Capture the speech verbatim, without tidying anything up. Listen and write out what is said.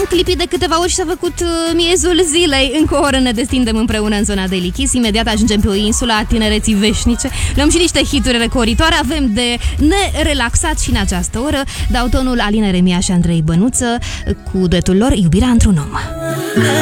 clipit de câteva ori și s-a făcut uh, miezul zilei. Încă o oră ne destindem împreună în zona Daily Kiss. Imediat ajungem pe o insulă a tinereții veșnice. Luăm și niște hituri recoritoare. Avem de nerelaxat și în această oră. Dau tonul Alina Remia și Andrei Bănuță cu duetul lor Iubirea într-un om.